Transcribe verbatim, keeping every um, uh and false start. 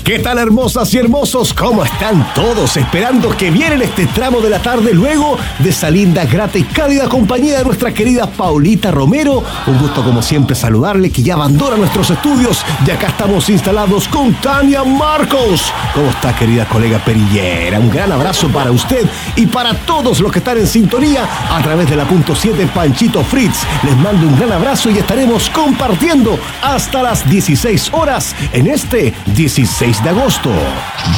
¿Qué tal, hermosas y hermosos? ¿Cómo están todos? Esperando que vienen este tramo de la tarde luego de esa linda, grata y cálida compañía de nuestra querida Paulita Romero. Un gusto como siempre saludarle, que ya abandona nuestros estudios y acá estamos instalados con Tania Marcos. ¿Cómo está, querida colega perillera? Un gran abrazo para usted y para todos los que están en sintonía a través de la punto siete Panchito Fritz. Les mando un gran abrazo y estaremos compartiendo hasta las dieciséis horas en este dieciséis de agosto.